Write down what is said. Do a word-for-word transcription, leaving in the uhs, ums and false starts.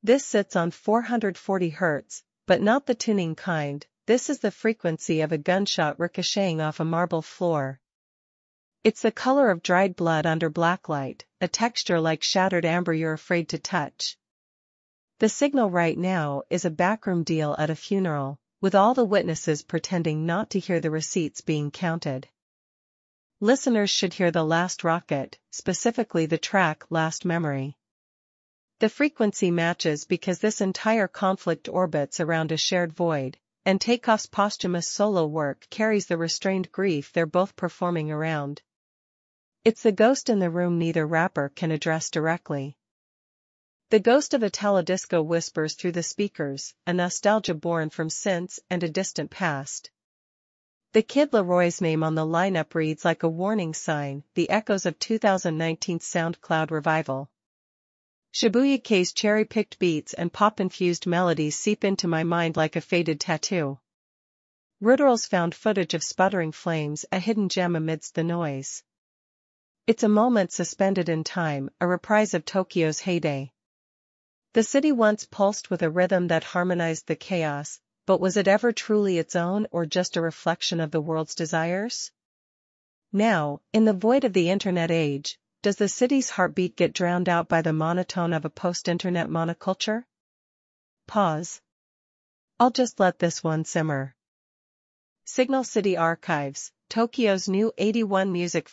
This sits on four hundred forty hertz, but not the tuning kind. This is the frequency of a gunshot ricocheting off a marble floor. It's the color of dried blood under blacklight, a texture like shattered amber you're afraid to touch. The signal right now is a backroom deal at a funeral, with all the witnesses pretending not to hear the receipts being counted. Listeners should hear the last rocket, specifically the track Last Memory. The frequency matches because this entire conflict orbits around a shared void, and Takeoff's posthumous solo work carries the restrained grief they're both performing around. It's the ghost in the room neither rapper can address directly. The ghost of Italo-disco whispers through the speakers, a nostalgia born from synths and a distant past. The Kid Leroy's name on the lineup reads like a warning sign, the echoes of two thousand nineteen's SoundCloud revival. Shibuya K's cherry-picked beats and pop-infused melodies seep into my mind like a faded tattoo. Ruderal's found footage of sputtering flames, a hidden gem amidst the noise. It's a moment suspended in time, a reprise of Tokyo's heyday. The city once pulsed with a rhythm that harmonized the chaos, but was it ever truly its own or just a reflection of the world's desires? Now, in the void of the internet age, does the city's heartbeat get drowned out by the monotone of a post-internet monoculture? Pause. I'll just let this one simmer. Signal City Archives, Tokyo's new eighty-one music